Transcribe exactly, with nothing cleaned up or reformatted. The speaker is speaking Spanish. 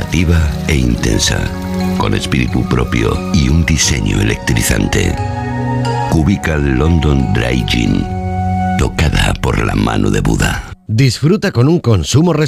creativa e intensa, con espíritu propio y un diseño electrizante. Cubical London Dry Gin, tocada por la mano de Buda. Disfruta con un consumo responsable.